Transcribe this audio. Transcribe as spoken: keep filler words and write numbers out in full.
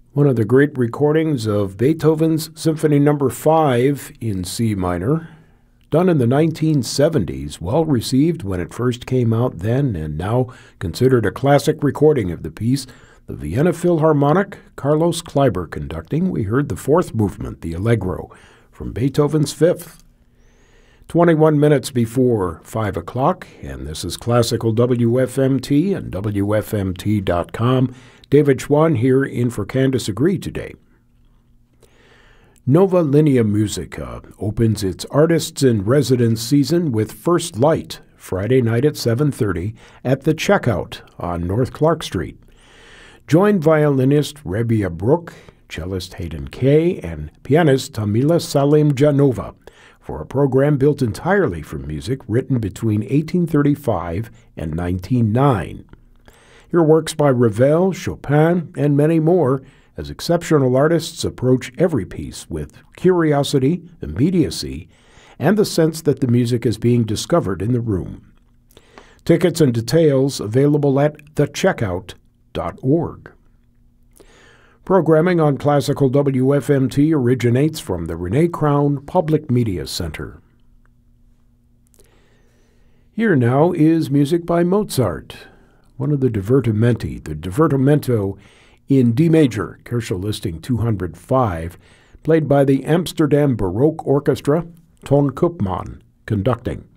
One of the great recordings of Beethoven's Symphony Number five in C minor, done in the nineteen seventies, well received when it first came out then, and now considered a classic recording of the piece. The Vienna Philharmonic, Carlos Kleiber conducting. We heard the fourth movement, the Allegro, from Beethoven's Fifth. twenty-one minutes before five o'clock, and this is Classical W F M T and W F M T dot com. David Schwann here in for Candace Agree today. Nova Linea Musica opens its Artists in Residence season with First Light, Friday night at seven thirty at the Checkout on North Clark Street. Join violinist Rebia Brook, cellist Hayden Kay, and pianist Tamila Salim Janova for a program built entirely from music written between eighteen thirty-five and nineteen oh nine. Hear works by Ravel, Chopin, and many more as exceptional artists approach every piece with curiosity, immediacy, and the sense that the music is being discovered in the room. Tickets and details available at the checkout dot org. Programming on Classical W F M T originates from the Renee Crown Public Media Center. Here now is music by Mozart, one of the Divertimenti, the Divertimento in D major, Koelschel listing two hundred five, played by the Amsterdam Baroque Orchestra, Ton Koopman conducting.